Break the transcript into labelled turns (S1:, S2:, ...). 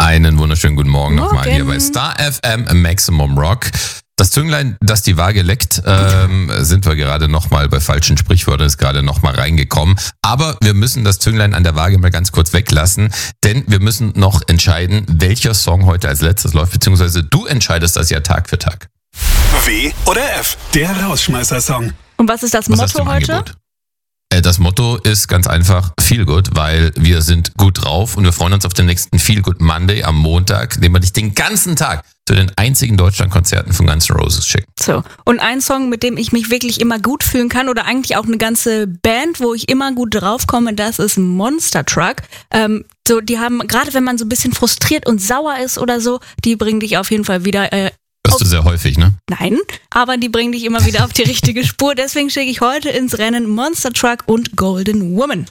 S1: Einen wunderschönen guten Morgen nochmal
S2: Morgen.
S1: hier bei Star FM Maximum Rock. Das Zünglein, das die Waage leckt, sind wir gerade nochmal bei falschen Sprichwörtern, ist gerade nochmal reingekommen. Aber wir müssen das Zünglein an der Waage mal ganz kurz weglassen, denn wir müssen noch entscheiden, welcher Song heute als letztes läuft, beziehungsweise du entscheidest das ja Tag für Tag.
S3: W oder F, der Rausschmeißer-Song.
S2: Und was ist das
S1: Was hast du
S2: Motto
S1: im
S2: heute?
S1: Angebot? Das Motto ist ganz einfach Feel Good, weil wir sind gut drauf und wir freuen uns auf den nächsten Feel Good Monday am Montag, den wir dich den ganzen Tag zu den einzigen Deutschlandkonzerten von Guns N' Roses schicken.
S2: So. Und ein Song, mit dem ich mich wirklich immer gut fühlen kann oder eigentlich auch eine ganze Band, wo ich immer gut draufkomme, das ist Monster Truck. So, die haben, gerade wenn man so ein bisschen frustriert und sauer ist oder so, die bringen dich auf jeden Fall wieder
S1: Hörst du sehr häufig, ne?
S2: Nein, aber die bringen dich immer wieder auf die richtige Spur. Deswegen schicke ich heute ins Rennen Monster Truck und Golden Woman.